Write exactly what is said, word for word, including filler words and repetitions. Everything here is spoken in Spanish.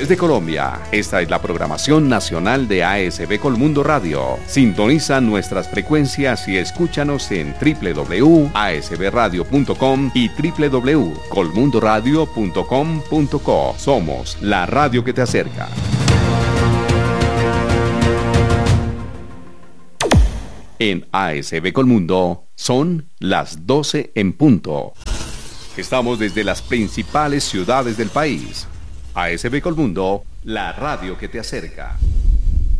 Desde Colombia, esta es la programación nacional de A S B Colmundo Radio. Sintoniza nuestras frecuencias y escúchanos en doble u doble u doble u punto a s b radio punto com y doble u doble u doble u punto colmundo radio punto com punto co. Somos la radio que te acerca. En A S B Colmundo son las doce en punto. Estamos desde las principales ciudades del país. A S B Colmundo, la radio que te acerca.